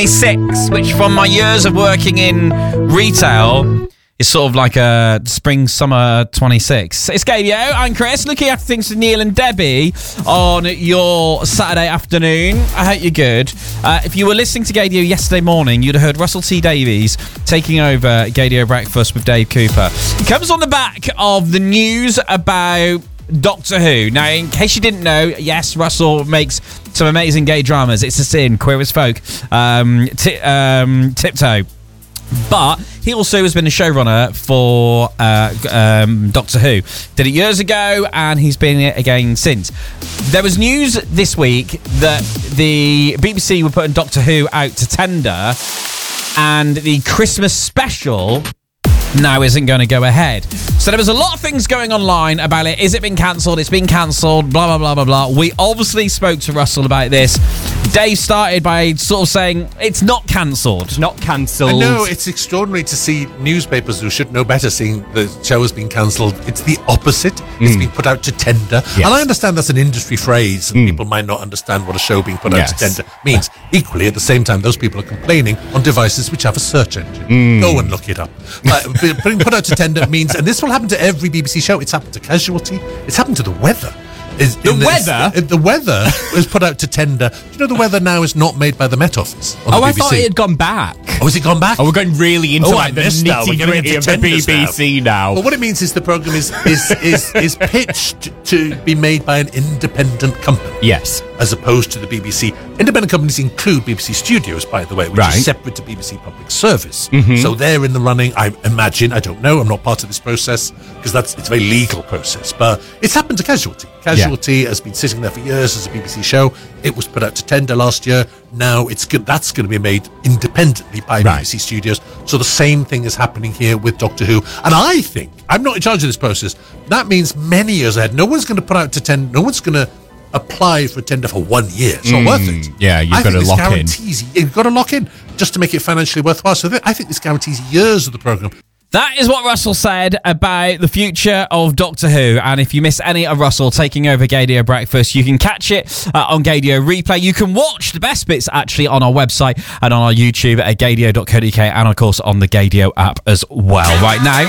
6, which from my years of working in retail is sort of like a spring summer 26. It's Gadio and Chris looking after things for Neil and Debbie on your Saturday afternoon. I hope you're good. If you were listening to Gadio yesterday morning, you'd have heard Russell T Davies taking over Gadio Breakfast with Dave Cooper. It comes on the back of the news about Doctor Who. Now, in case you didn't know, yes, Russell makes some amazing gay dramas. It's a Sin, Queer as Folk, Tiptoe. But he also has been a showrunner for Doctor Who. Did it years ago, and he's been it again since. There was news this week that the BBC were putting Doctor Who out to tender, and the Christmas special now isn't going to go ahead. So there was a lot of things going online about it. Is it been cancelled? It's been cancelled, blah, blah, blah, blah, blah. We obviously spoke to Russell about this. Dave started by sort of saying it's not cancelled. Not cancelled. I know, it's extraordinary to see newspapers who should know better seeing the show has been cancelled. It's the opposite. It's been put out to tender. Yes. And I understand that's an industry phrase, and people might not understand what a show being put out to tender means. Equally, at the same time, those people are complaining on devices which have a search engine. Go and look it up. Being put out to tender means, and this will happen to every BBC show, it's happened to Casualty, it's happened to The Weather. The Weather was put out to tender. Do you know The Weather now is not made by the Met Office on the BBC? I thought it had gone back. Oh, has it gone back? Oh, we're going really into the nitty-gritty of the BBC now. Well, what it means is the programme is pitched to be made by an independent company. Yes. As opposed to the BBC. Independent companies include BBC Studios, by the way, which is separate to BBC Public Service. So they're in the running, I imagine. I don't know. I'm not part of this process because it's a very legal process. But it's happened to Casualty. Casualty has been sitting there for years as a BBC show. It was put out to tender last year. Now that's going to be made independently by BBC Studios. So the same thing is happening here with Doctor Who. And I think, I'm not in charge of this process, that means many years ahead, no one's going to put out to tender, no one's going to apply for a tender for 1 year. It's not worth it. Yeah, you've got to lock in. You've got to lock in just to make it financially worthwhile. So I think this guarantees years of the programme. That is what Russell said about the future of Doctor Who. And if you miss any of Russell taking over Gadio Breakfast, you can catch it on Gadio Replay. You can watch the best bits actually on our website and on our YouTube at gadio.co.uk and, of course, on the Gadio app as well. Right now,